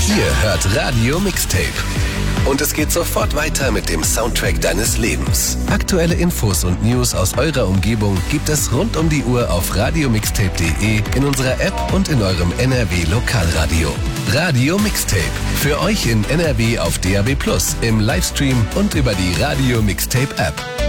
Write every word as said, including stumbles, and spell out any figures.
Ihr hört Radio Mixtape. Und es geht sofort weiter mit dem Soundtrack deines Lebens. Aktuelle Infos und News aus eurer Umgebung gibt es rund um die Uhr auf radiomixtape punkt de, in unserer App und in eurem N R W Lokalradio. Radio Mixtape. Für euch in N R W auf D A B plus, im Livestream und über die Radio Mixtape App.